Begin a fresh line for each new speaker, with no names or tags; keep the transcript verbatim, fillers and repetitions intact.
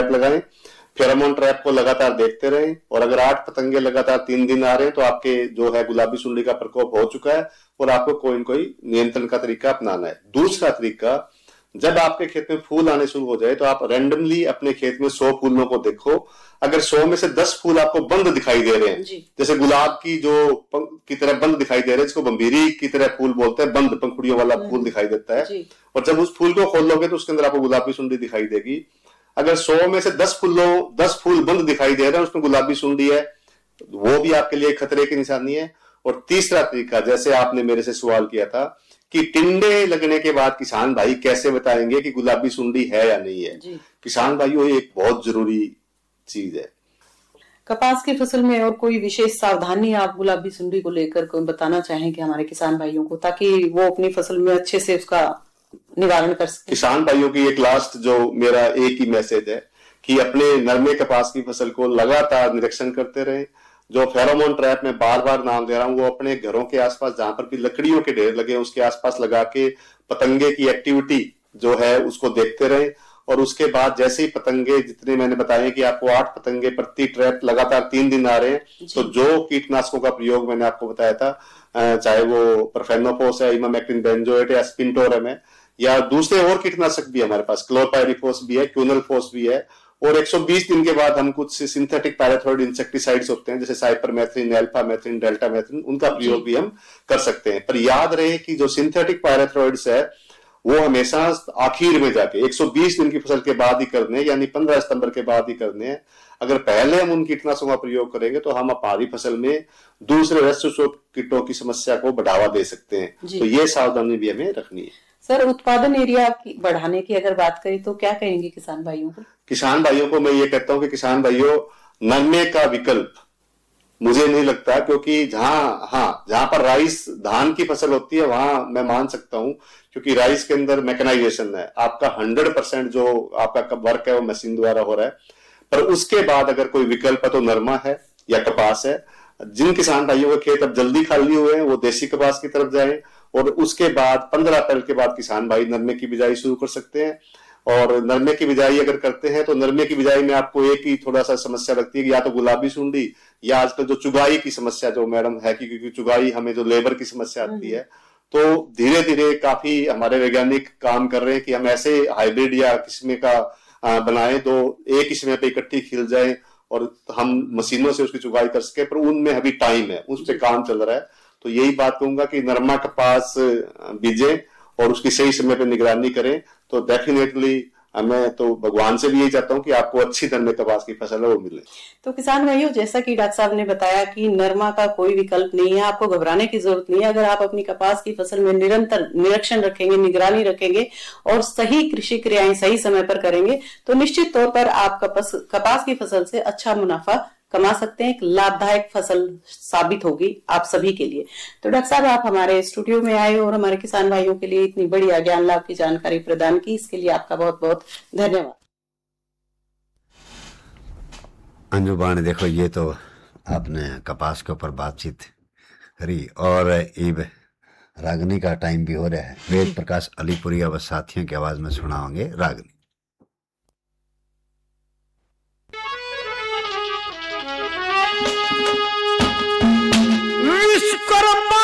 Trap लगाएं, pheromone trap को लगातार देखते रहें, और अगर आठ पतंगे लगातार तीन दिन आ रहे हैं तो आपके जो है गुलाबी सुंडी का प्रकोप हो चुका है और आपको कोई न कोई नियंत्रण का तरीका अपनाना है। दूसरा तरीका, जब आपके खेत में फूल आने शुरू हो जाए तो आप रैंडमली अपने खेत में सौ फूलों को देखो। अगर सौ में से दस फूल आपको बंद दिखाई दे रहे हैं, जैसे गुलाब की जो की तरह बंद दिखाई दे रहे हैं, जिसको बम्बीरी की तरह फूल बोलते हैं, बंद पंखुड़ियों वाला फूल दिखाई देता है, और जब उस फूल को खोलोगे तो उसके अंदर आपको गुलाबी सुंडी दिखाई देगी। अगर सौ में से दस फूलों दस फूल बंद दिखाई दे रहे हैं, उसमें गुलाबी सुंडी है, वो भी आपके लिए खतरे की निशानी है। और तीसरा तरीका, जैसे आपने मेरे से सवाल किया था कि टिंडे लगने के बाद किसान भाई कैसे बताएंगे कि गुलाबी सुंडी है या नहीं है। किसान भाइयों, एक बहुत जरूरी चीज है।
कपास की फसल में और कोई विशेष सावधानी आप गुलाबी सुंडी को लेकर कोई बताना चाहें कि हमारे किसान भाइयों को, ताकि वो अपनी फसल में अच्छे से उसका निवारण कर सके?
किसान भाइयों की एक लास्ट जो मेरा एक ही मैसेज है कि अपने नरमे कपास की फसल को लगातार निरीक्षण करते रहें। जो फेरोमोन ट्रैप में बार बार नाम दे रहा हूं, वो अपने घरों के आसपास जहां पर भी लकड़ियों के ढेर लगे उसके आसपास लगा के पतंगे की एक्टिविटी जो है उसको देखते रहें। और उसके बाद जैसे ही पतंगे, जितने मैंने बताया कि आपको आठ पतंगे प्रति ट्रैप लगातार तीन दिन आ रहे हैं, तो जो कीटनाशकों का प्रयोग मैंने आपको बताया था, चाहे वो परफेनोफोस है, इमामेक्टिन बेंजोएट है, स्पिंटोरम है, या दूसरे और कीटनाशक भी है हमारे पास, क्लोरपायरिफोस भी है, क्यूनलफोस भी है, और एक सौ बीस दिन के बाद हम कुछ सिंथेटिक पैराथ्रोइड इंसेक्टिसाइड्स होते हैं जैसे साइपरमेथ्रिन, एल्फामेथ्रिन, डेल्टामेथ्रिन, उनका प्रयोग भी हम कर सकते हैं। पर याद रहे कि जो सिंथेटिक पैराथ्रोइड्स है वो हमेशा आखिर में जाके एक सौ बीस दिन की फसल के बाद ही करने, यानी पंद्रह सितंबर के बाद ही करने हैं। अगर पहले हम उन कीटनाशकों का प्रयोग करेंगे तो हम हमारी फसल में दूसरे रस्ट कीटों की समस्या को बढ़ावा दे सकते हैं। तो ये सावधानी भी हमें रखनी है।
सर, उत्पादन एरिया की बढ़ाने की अगर बात करें तो क्या कहेंगे किसान भाइयों को?
किसान भाइयों को मैं ये कहता हूं कि किसान भाइयों, नरमे का विकल्प मुझे नहीं लगता, क्योंकि जहां हाँ जहां पर राइस धान की फसल होती है वहां मैं मान सकता हूं, क्योंकि राइस के अंदर मैकेनाइजेशन है, आपका हंड्रेड परसेंट जो आपका वर्क है वो मशीन द्वारा हो रहा है। पर उसके बाद अगर कोई विकल्प है तो नरमा है या कपास है। जिन किसान भाइयों के खेत अब जल्दी खाली हुए हैं वो देसी कपास की तरफ जाएं, और उसके बाद पंद्रह अप्रैल के बाद किसान भाई नरमे की बिजाई शुरू कर सकते हैं। और नरमे की बिजाई अगर करते हैं तो नरमे की बिजाई में आपको एक ही थोड़ा सा समस्या लगती है कि या तो गुलाबी सुंडी या आजकल जो चुगाई की समस्या जो मैडम है, कि क्योंकि चुगाई हमें जो लेबर की समस्या आती है, तो धीरे धीरे काफी हमारे वैज्ञानिक काम कर रहे हैं कि हम ऐसे हाइब्रिड या किस्म का बनाए तो एक ही समय पे इकट्ठी खिल जाए और हम मशीनों से उसकी चुगाई कर सके। पर उनमें अभी टाइम है, उस पर काम चल रहा है। तो यही बात कहूंगा कि नरमा कपास बीजे और उसकी सही समय पे निगरानी करें, तो डेफिनेटली मैं तो भगवान से भी यही चाहता हूं कि आपको अच्छी नरमे कपास की फसल है वो मिले।
तो किसान भाइयों, जैसा कि डॉक्टर साहब ने बताया कि नरमा का कोई विकल्प नहीं है, आपको घबराने की जरूरत नहीं है। अगर आप अपनी कपास की फसल में निरंतर निरीक्षण रखेंगे, निगरानी रखेंगे और सही कृषि क्रियाएं सही समय पर करेंगे तो निश्चित तौर पर आप कपास कपास की फसल से अच्छा मुनाफा कमा सकते हैं। एक लाभदायक फसल साबित होगी आप सभी के लिए। तो डॉक्टर साहब, आप हमारे स्टूडियो में आए और हमारे किसान भाइयों के लिए इतनी बड़ी ज्ञान लाभ की जानकारी प्रदान की, इसके लिए आपका बहुत बहुत धन्यवाद।
अंजू बाण, देखो ये तो आपने कपास के ऊपर बातचीत करी और इब रागनी का टाइम भी हो रहा है। वेद प्रकाश अलीपुरी अब साथियों की आवाज में सुनाओगे रागनी।